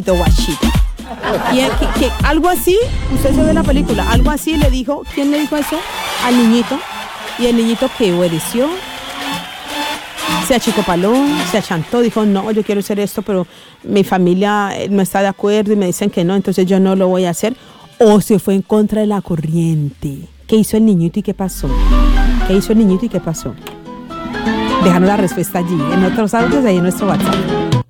Guachito. Algo así, usted se ve la película, algo así le dijo, ¿quién le dijo eso? Al niñito. Y el niñito que obedeció, se achicopaló, se achantó, dijo, no, yo quiero hacer esto, pero mi familia no está de acuerdo y me dicen que no, entonces yo no lo voy a hacer. O se fue en contra de la corriente. ¿Qué hizo el niñito y qué pasó? ¿Qué hizo el niñito y qué pasó? Déjanos la respuesta allí, en otros audios, ahí en nuestro WhatsApp.